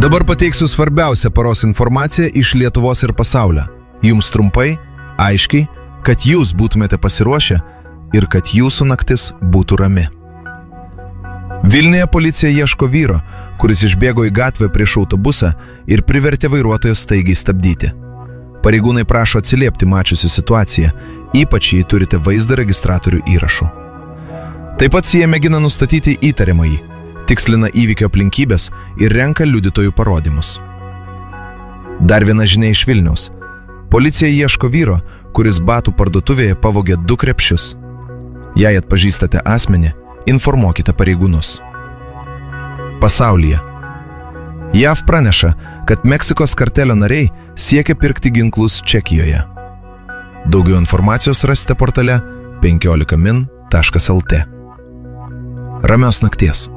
Dabar pateiksiu svarbiausią paros informaciją iš Lietuvos ir pasaulio. Jums trumpai, aiškiai, kad jūs būtumėte pasiruošę ir kad jūsų naktis būtų rami. Vilniuje policija ieško vyro, kuris išbėgo į gatvę prieš autobusą ir privertė vairuotoją staigiai stabdyti. Pareigūnai prašo atsiliepti mačiusi situaciją, ypač jei turite vaizdo registratorių įrašų. Taip pat jie mėgina nustatyti įtariamąjį, tikslina įvykio aplinkybės ir renka liudytojų parodymus. Dar viena žinia iš Vilniaus. Policija ieško vyro, kuris batų parduotuvėje pavogė 2 krepšius. Jei atpažįstate asmenį, informuokite pareigūnus. Pasaulyje. JAV praneša, kad Meksikos kartelio nariai siekia pirkti ginklus Čekijoje. Daugiau informacijos rasite portale 15min.lt. Ramios nakties.